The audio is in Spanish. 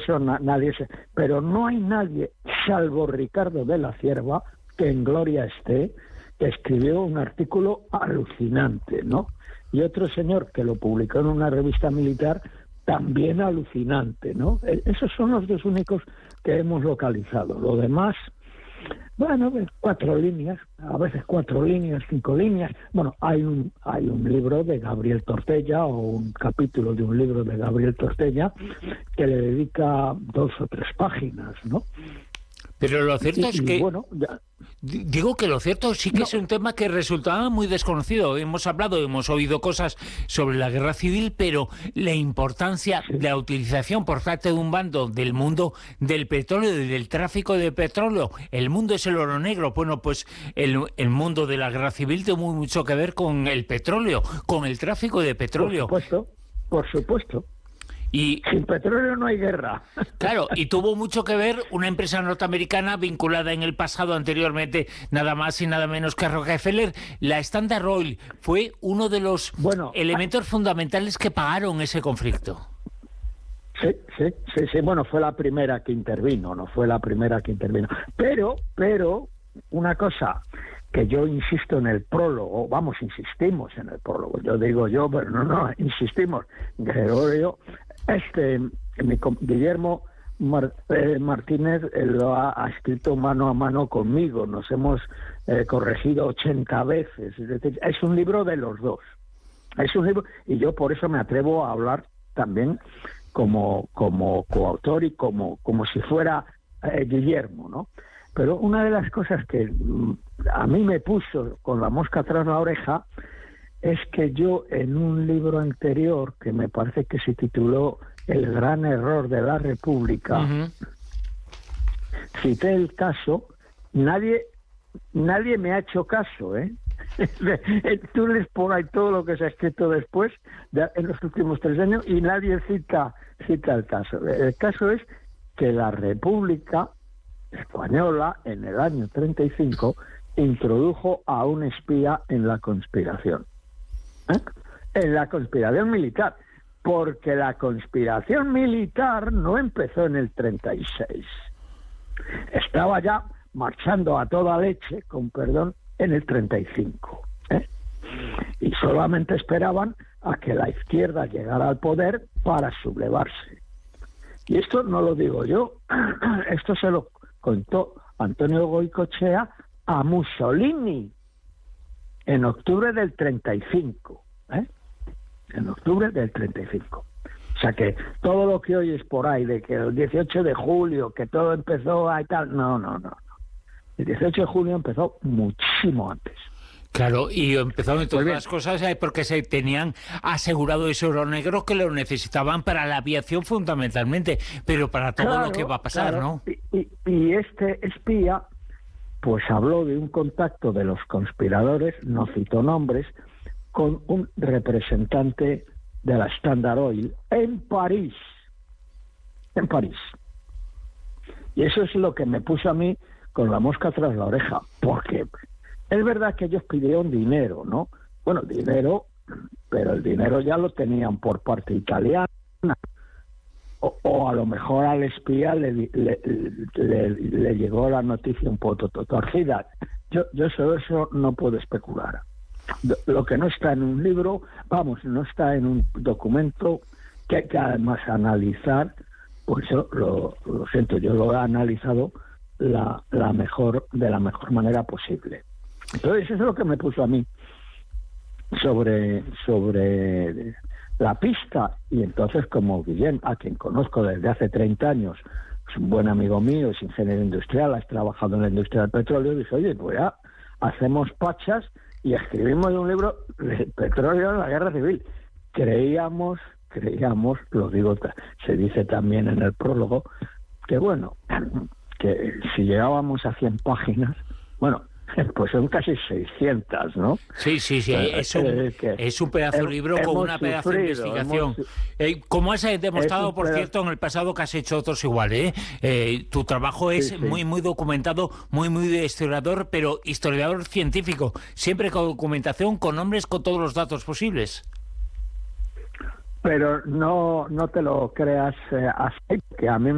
eso nadie se... Pero no hay nadie, salvo Ricardo de la Cierva, que en gloria esté, que escribió un artículo alucinante, ¿no? Y otro señor que lo publicó en una revista militar, también alucinante, ¿no? Esos son los dos únicos que hemos localizado. Lo demás, bueno, 4 líneas, a veces 4 líneas, 5 líneas. Bueno, hay un libro de Gabriel Tortella, o un capítulo de un libro de Gabriel Tortella, que le dedica 2 o 3 páginas, ¿no? Pero lo cierto es que... Bueno, ya... Digo que lo cierto sí que es un tema que resultaba muy desconocido. Hemos oído cosas sobre la guerra civil, pero la importancia de la utilización por parte de un bando del mundo del petróleo y del tráfico de petróleo. El mundo es el oro negro. Bueno, pues el mundo de la guerra civil tuvo mucho que ver con el petróleo, con el tráfico de petróleo. Por supuesto. Y sin petróleo no hay guerra. Claro, y tuvo mucho que ver una empresa norteamericana vinculada en el pasado anteriormente, nada más y nada menos que Rockefeller. La Standard Oil fue uno de los elementos fundamentales que pagaron ese conflicto. Sí. Bueno, fue la primera que intervino, Pero, una cosa que yo insisto en el prólogo, insistimos en el prólogo, pero no, insistimos, Gregorio, Guillermo Martínez lo ha escrito mano a mano conmigo, nos hemos corregido 80 veces, es decir, es un libro de los dos, es un libro, y yo por eso me atrevo a hablar también como coautor y como si fuera Guillermo, ¿no? Pero una de las cosas que a mí me puso con la mosca tras la oreja es que yo en un libro anterior, que me parece que se tituló El gran error de la República, cité el caso, nadie me ha hecho caso, ¿eh? Tú lees por ahí todo lo que se ha escrito después, en los últimos 3 años, y nadie cita el caso. El caso es que la República Española, en el año 35, introdujo a un espía en la conspiración. En la conspiración militar, porque la conspiración militar no empezó en el 36. Estaba ya marchando a toda leche, con perdón, en el 35. Y solamente esperaban a que la izquierda llegara al poder para sublevarse. Y esto no lo digo yo, esto se lo contó Antonio Goicoechea a Mussolini en octubre del 35, en octubre del 35. O sea que todo lo que oyes por ahí de que el 18 de julio, que todo empezó ahí tal, no. El 18 de julio empezó muchísimo antes. Claro, y empezaron todas las cosas porque se tenían asegurado ese oro negro que lo necesitaban para la aviación fundamentalmente, pero para todo lo que va a pasar, ¿no? Y este espía pues habló de un contacto de los conspiradores, no citó nombres, con un representante de la Standard Oil en París. Y eso es lo que me puso a mí con la mosca tras la oreja, porque es verdad que ellos pidieron dinero, ¿no? Bueno, dinero, pero el dinero ya lo tenían por parte italiana, o a lo mejor al espía le llegó la noticia un poco torcida. Yo sobre eso no puedo especular. Lo que no está en un libro, no está en un documento que hay que además analizar, pues yo lo siento, yo lo he analizado de la mejor manera posible. Entonces eso es lo que me puso a mí sobre la pista, y entonces como Guillem, a quien conozco desde hace 30 años, es un buen amigo mío, es ingeniero industrial, has trabajado en la industria del petróleo, dije, oye, pues ya hacemos pachas y escribimos un libro de petróleo en la guerra civil. Creíamos, lo digo, se dice también en el prólogo, que que si llegábamos a 100 páginas, pues son casi 600, ¿no? Sí, es un pedazo de libro con una pedazo de investigación. Como has demostrado, por cierto, en el pasado que has hecho otros iguales, tu trabajo es muy documentado, muy de historiador, pero historiador científico, siempre con documentación, con nombres, con todos los datos posibles. Pero no te lo creas así, que a mí